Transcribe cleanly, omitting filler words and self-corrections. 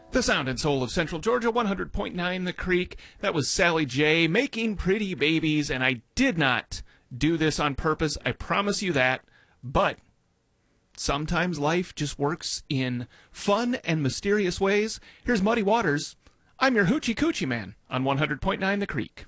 The sound and soul of Central Georgia, 100.9 The Creek. That was Sally J. making pretty babies, and I did not do this on purpose. I promise you that. But sometimes life just works in fun and mysterious ways. Here's Muddy Waters. I'm your Hoochie Coochie Man on 100.9 The Creek.